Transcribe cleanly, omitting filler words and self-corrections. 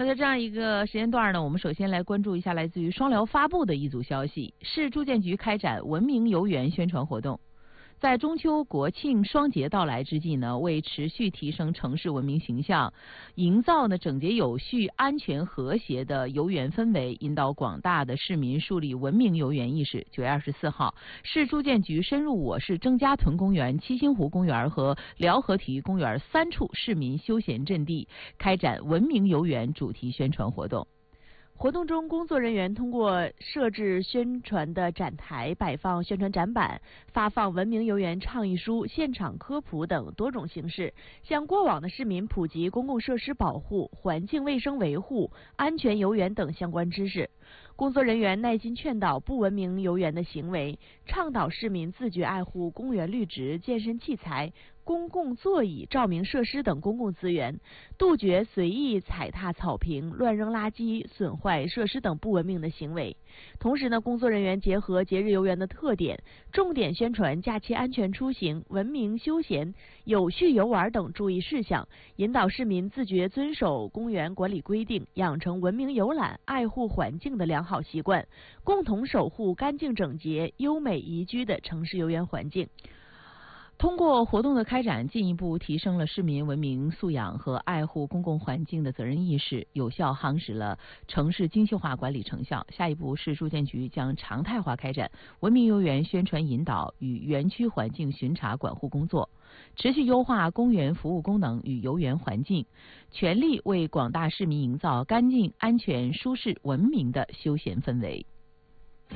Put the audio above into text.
那在这样一个时间段呢，我们首先来关注一下来自于双辽发布的一组消息：市住建局开展文明游园宣传活动。在中秋、国庆双节到来之际呢，为持续提升城市文明形象，营造整洁有序、安全和谐的游园氛围，引导广大的市民树立文明游园意识。9月24号，市住建局深入我市征家屯公园、七星湖公园和辽河体育公园3处市民休闲阵地，开展文明游园主题宣传活动。 活动中，工作人员通过设置宣传的展台、摆放宣传展板、发放文明游园倡议书、现场科普等多种形式，向过往的市民普及公共设施保护、环境卫生维护、安全游园等相关知识。工作人员耐心劝导不文明游园的行为，倡导市民自觉爱护公园绿植、健身器材、公共座椅、照明设施等公共资源，杜绝随意踩踏草坪、乱扔垃圾、损坏设施等不文明的行为。同时呢，工作人员结合节日游园的特点，重点宣传假期安全出行、文明休闲、有序游玩等注意事项，引导市民自觉遵守公园管理规定，养成文明游览、爱护环境的良好习惯，共同守护干净整洁、优美宜居的城市游园环境。 通过活动的开展，进一步提升了市民文明素养和爱护公共环境的责任意识，有效夯实了城市精细化管理成效。下一步，市住建局将常态化开展文明游园宣传引导与园区环境巡查管护工作，持续优化公园服务功能与游园环境，全力为广大市民营造干净、安全、舒适、文明的休闲氛围。